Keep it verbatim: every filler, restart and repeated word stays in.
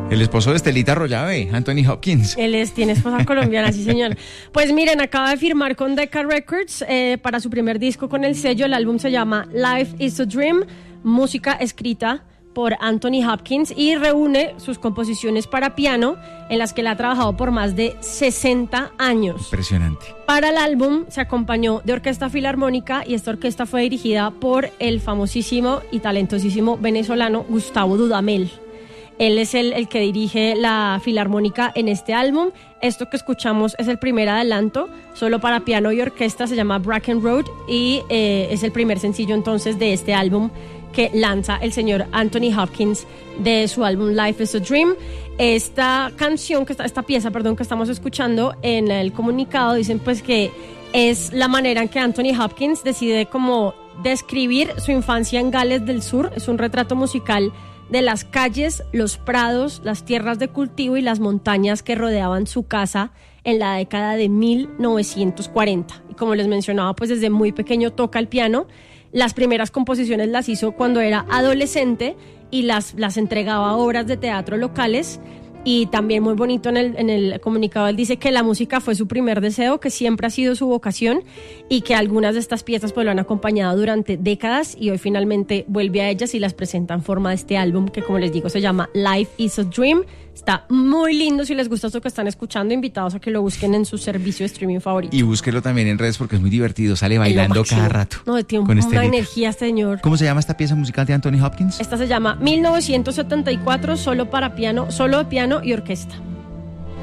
El esposo de Estelita Arroyave, Anthony Hopkins. Él es, tiene esposa colombiana, sí señor. Pues miren, acaba de firmar con Decca Records eh, para su primer disco con el sello. El álbum se llama Life is a Dream, música escrita por Anthony Hopkins, y reúne sus composiciones para piano en las que él ha trabajado por más de sesenta años. Impresionante. Para el álbum se acompañó de orquesta filarmónica, y esta orquesta fue dirigida por el famosísimo y talentosísimo venezolano Gustavo Dudamel. Él es el, el que dirige la filarmónica en este álbum. Esto que escuchamos es el primer adelanto, solo para piano y orquesta, se llama Bracken Road, y eh, es el primer sencillo entonces de este álbum que lanza el señor Anthony Hopkins de su álbum Life is a Dream. Esta canción, que está, esta pieza, perdón, que estamos escuchando, en el comunicado dicen pues que es la manera en que Anthony Hopkins decide como describir su infancia en Gales del Sur. Es un retrato musical de las calles, los prados, las tierras de cultivo y las montañas que rodeaban su casa en la década de mil novecientos cuarenta. Y como les mencionaba, pues desde muy pequeño toca el piano. Las primeras composiciones las hizo cuando era adolescente y las, las entregaba a obras de teatro locales. Y también muy bonito en el, en el comunicado él dice que la música fue su primer deseo, que siempre ha sido su vocación, y que algunas de estas piezas pues lo han acompañado durante décadas, y hoy finalmente vuelve a ellas y las presenta en forma de este álbum que, como les digo, se llama Life is a Dream. Está muy lindo. Si les gusta esto que están escuchando, invitados a que lo busquen en su servicio de streaming favorito. Y búsquelo también en redes porque es muy divertido, sale bailando cada rato. No, tiene una Estelita. Energía, señor. ¿Cómo se llama esta pieza musical de Anthony Hopkins? Esta se llama mil novecientos setenta y cuatro, solo para piano, solo de piano y orquesta.